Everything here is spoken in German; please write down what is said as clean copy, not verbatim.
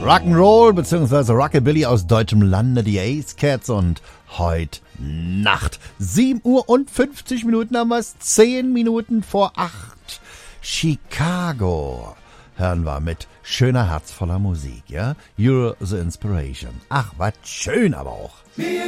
Rock'n'Roll bzw. Rockabilly aus deutschem Lande, die Ace Cats, und heute Nacht 7 Uhr und 50 Minuten haben wir es, 10 Minuten vor 8. Chicago hören wir mit schöner, herzvoller Musik, ja? You're the Inspiration. Ach, was schön aber auch.